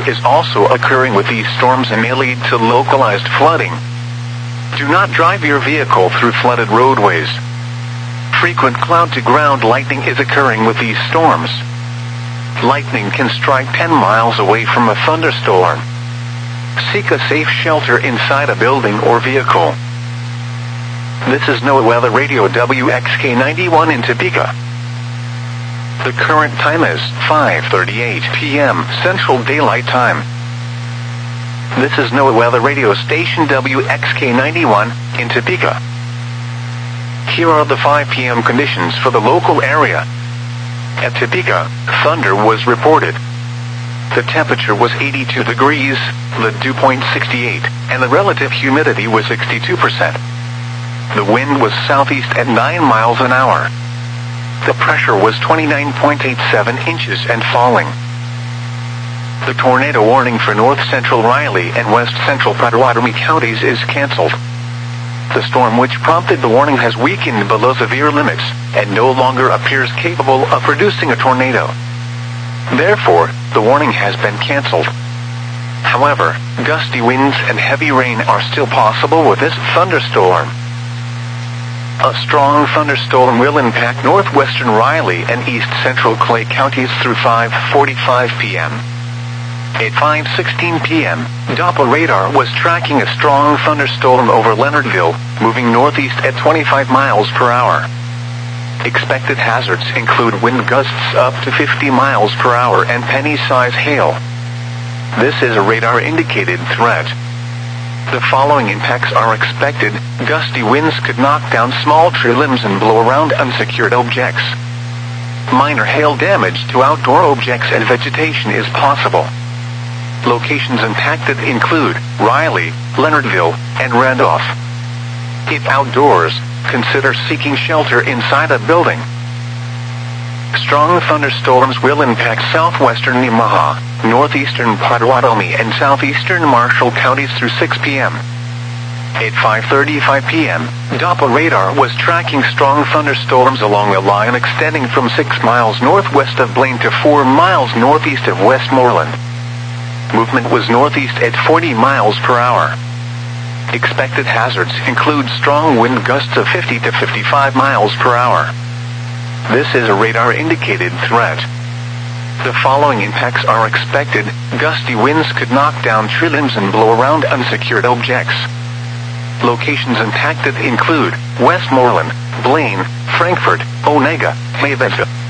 rainfall is also occurring with these storms and may lead to localized flooding. Do not drive your vehicle through flooded roadways. Frequent cloud-to-ground lightning is occurring with these storms. Lightning can strike 10 miles away from a thunderstorm. Seek a safe shelter inside a building or vehicle. This is NOAA Weather Radio WXK91 in Topeka. The current time is 5:38 p.m. Central Daylight Time. This is NOAA Weather Radio Station WXK91 in Topeka. Here are the 5 p.m. conditions for the local area. At Topeka, thunder was reported. The temperature was 82 degrees, the dew point 68, and the relative humidity was 62%. The wind was southeast at 9 miles an hour. The pressure was 29.87 inches and falling. The tornado warning for north central Riley and west central Pottawatomie counties is canceled. The storm which prompted the warning has weakened below severe limits and no longer appears capable of producing a tornado. Therefore, the warning has been canceled. However, gusty winds and heavy rain are still possible with this thunderstorm. A strong thunderstorm will impact northwestern Riley and east central Clay counties through 5:45 p.m. At 5:16 p.m., Doppler radar was tracking a strong thunderstorm over Leonardville, moving northeast at 25 miles per hour. Expected hazards include wind gusts up to 50 miles per hour and penny-size hail. This is a radar-indicated threat. The following impacts are expected. Gusty winds could knock down small tree limbs and blow around unsecured objects. Minor hail damage to outdoor objects and vegetation is possible. Locations impacted include Riley, Leonardville, and Randolph. If outdoors, consider seeking shelter inside a building. Strong thunderstorms will impact southwestern Nemaha, northeastern Pottawatomie, and southeastern Marshall counties through 6 p.m. At 5:35 p.m., Doppler radar was tracking strong thunderstorms along a line extending from 6 miles northwest of Blaine to 4 miles northeast of Westmoreland. Movement was northeast at 40 miles per hour. Expected hazards include strong wind gusts of 50 to 55 miles per hour. This is a radar-indicated threat. The following impacts are expected. Gusty winds could knock down tree limbs and blow around unsecured objects. Locations impacted include Westmoreland, Blaine, Frankfort, Onega, Mayville.